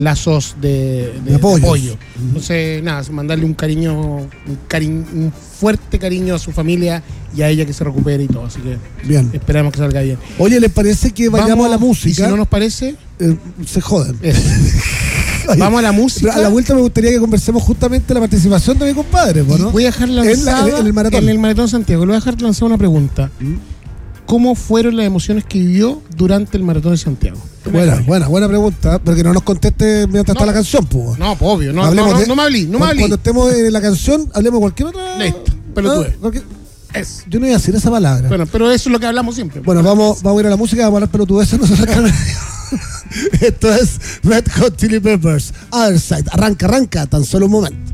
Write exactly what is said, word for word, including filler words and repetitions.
lazos de, de, De apoyo. de apoyo. Entonces, nada, mandarle un cariño, un, cariñ, un fuerte cariño a su familia y a ella que se recupere y todo. Así que Bien. esperamos que salga bien. Oye, ¿les parece que vayamos Vamos, a la música? Y si no nos parece, eh, se joden. eso. Oye, Vamos a la música. pero a la vuelta me gustaría que conversemos justamente la participación de mi compadre, ¿no? Voy a dejar lanzada en, la, en, en el maratón. En el Maratón Santiago. Le voy a dejar lanzada una pregunta. ¿Mm? ¿Cómo fueron las emociones que vivió durante el Maratón de Santiago? Buena, buena, buena pregunta, pero que no nos conteste mientras no, está la canción, pues. No, pues obvio, no, no, no, de, no me hablé, no me hablé. Cuando estemos en la canción, hablemos de cualquier otra. Listo, pero tú ves. Es. Yo no iba a decir esa palabra. Bueno, pero eso es lo que hablamos siempre. Bueno, vamos, vamos a ir a la música, vamos a hablar pelotudeces, no se sacan. Esto es Red Hot Chili Peppers, Other Side. Arranca, arranca, tan solo un momento.